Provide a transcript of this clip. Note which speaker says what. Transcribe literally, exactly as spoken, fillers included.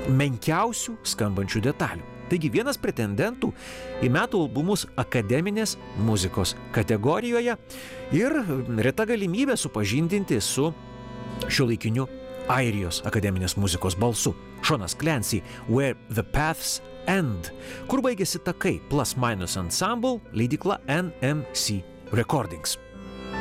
Speaker 1: menkiausių skambančių detalių. Taigi vienas pretendentų į metų albumus akademinės muzikos kategorijoje ir reta galimybė supažindinti su šiuolaikiniu Airijos akademinės muzikos balsu. Seanas Clancy, Where the Paths End, kur baigėsi takai, Plus Minus Ensemble, leidykla N M C Recordings.